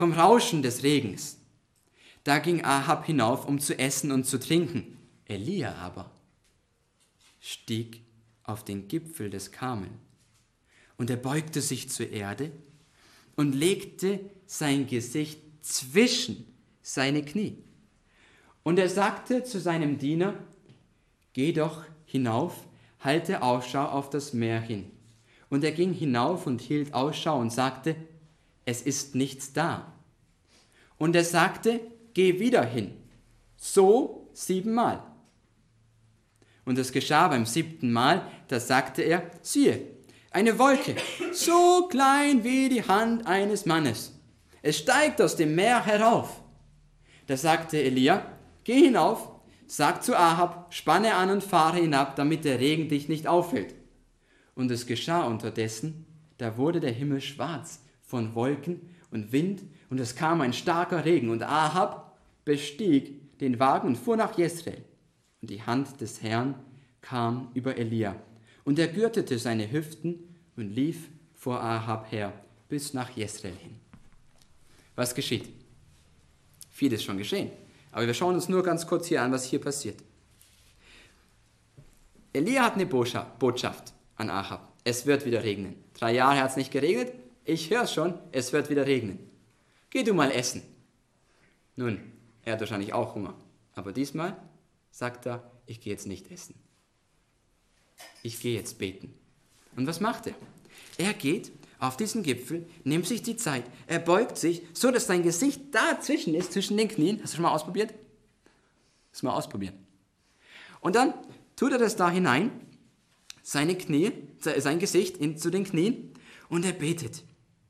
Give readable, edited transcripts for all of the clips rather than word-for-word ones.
vom Rauschen des Regens. Da ging Ahab hinauf, um zu essen und zu trinken. Elia aber stieg auf den Gipfel des Karmel und er beugte sich zur Erde und legte sein Gesicht zwischen seine Knie. Und er sagte zu seinem Diener, geh doch hinauf, halte Ausschau auf das Meer hin. Und er ging hinauf und hielt Ausschau und sagte, es ist nichts da. Und er sagte, geh wieder hin, so 7-mal. Und es geschah beim 7. Mal, da sagte er, siehe, eine Wolke, so klein wie die Hand eines Mannes. Es steigt aus dem Meer herauf. Da sagte Elia, geh hinauf, sag zu Ahab, spanne an und fahre hinab, damit der Regen dich nicht auffällt. Und es geschah unterdessen, da wurde der Himmel schwarz von Wolken und Wind, und es kam ein starker Regen, und Ahab bestieg den Wagen und fuhr nach Jezreel. Und die Hand des Herrn kam über Elia, und er gürtete seine Hüften und lief vor Ahab her, bis nach Jezreel hin. Was geschieht? Vieles schon geschehen, aber wir schauen uns nur ganz kurz hier an, was hier passiert. Elia hat eine Botschaft an Ahab. Es wird wieder regnen. 3 Jahre hat es nicht geregnet. Ich höre es schon, es wird wieder regnen. Geh du mal essen. Nun, er hat wahrscheinlich auch Hunger. Aber diesmal sagt er, ich gehe jetzt nicht essen. Ich gehe jetzt beten. Und was macht er? Er geht auf diesen Gipfel, nimmt sich die Zeit, er beugt sich, so dass sein Gesicht dazwischen ist, zwischen den Knien. Hast du schon mal ausprobiert? Lass mal ausprobieren. Und dann tut er das da hinein, sein Gesicht zu den Knien, und er betet.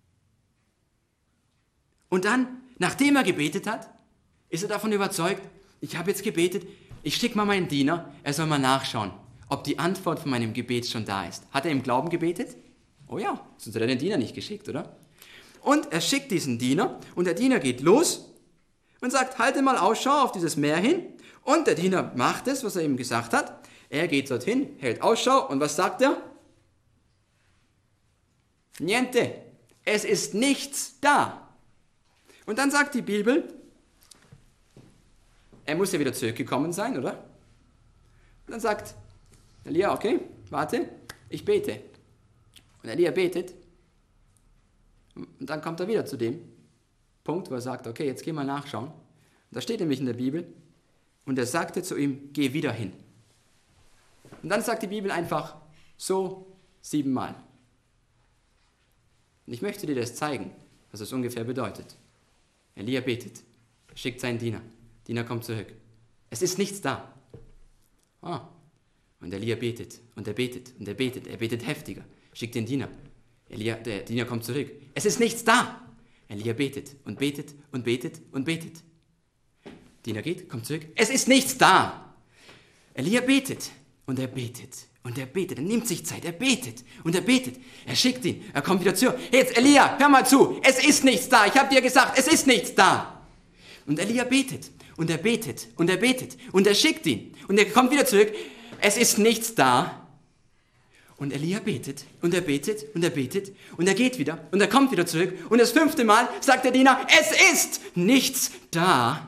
Und dann, nachdem er gebetet hat, ist er davon überzeugt, ich habe jetzt gebetet, ich schicke mal meinen Diener, er soll mal nachschauen, ob die Antwort von meinem Gebet schon da ist. Hat er im Glauben gebetet? Oh ja, sonst hat er den Diener nicht geschickt, oder? Und er schickt diesen Diener, und der Diener geht los und sagt, halte mal Ausschau auf dieses Meer hin. Und der Diener macht es, was er ihm gesagt hat. Er geht dorthin, hält Ausschau, und was sagt er? Niente, es ist nichts da. Und dann sagt die Bibel, er muss ja wieder zurückgekommen sein, oder? Und dann sagt Elia, okay, warte, ich bete. Und Elia betet, und dann kommt er wieder zu dem Punkt, wo er sagt, okay, jetzt geh mal nachschauen. Und da steht nämlich in der Bibel, und er sagte zu ihm, geh wieder hin. Und dann sagt die Bibel einfach, so 7-mal. Und ich möchte dir das zeigen, was das ungefähr bedeutet. Elia betet, schickt seinen Diener. Diener kommt zurück. Es ist nichts da. Ah. Und Elia betet und er betet und er betet. Er betet heftiger. Schickt den Diener. Der Diener kommt zurück. Es ist nichts da. Elia betet und betet und betet und betet. Diener geht, kommt zurück. Es ist nichts da. Elia betet und er betet und er betet. Er nimmt sich Zeit. Er betet und er betet. Er schickt ihn. Er kommt wieder zurück. Hey, jetzt Elia, hör mal zu. Es ist nichts da. Ich habe dir gesagt, es ist nichts da. Und Elia betet und er betet und er betet und er schickt ihn. Und er kommt wieder zurück. Es ist nichts da. Und Elia betet und er betet und er betet und er geht wieder und er kommt wieder zurück. Und das 5. Mal sagt der Diener, es ist nichts da.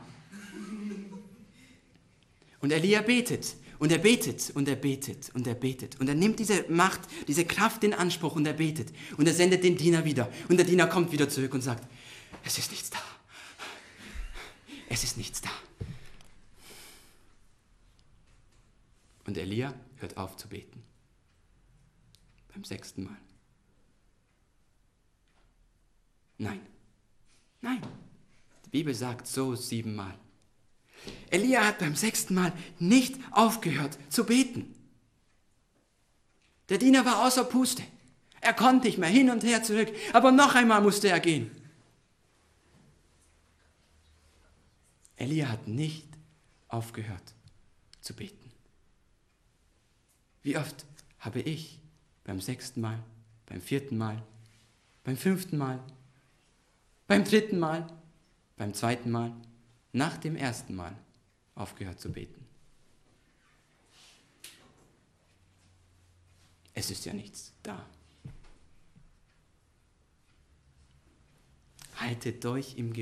Und Elia betet und er betet und er betet und er betet. Und er nimmt diese Macht, diese Kraft in Anspruch und er betet. Und er sendet den Diener wieder. Und der Diener kommt wieder zurück und sagt, es ist nichts da. Es ist nichts da. Und Elia hört auf zu beten. Beim 6. Mal. Nein. Nein. Die Bibel sagt so 7-mal. Elia hat beim 6. Mal nicht aufgehört zu beten. Der Diener war außer Puste. Er konnte nicht mehr hin und her zurück. Aber noch einmal musste er gehen. Elia hat nicht aufgehört zu beten. Wie oft habe ich beim 6. Mal, beim 4. Mal, beim 5. Mal, beim 3. Mal, beim 2. Mal, nach dem 1. Mal aufgehört zu beten? Es ist ja nichts da. Haltet euch im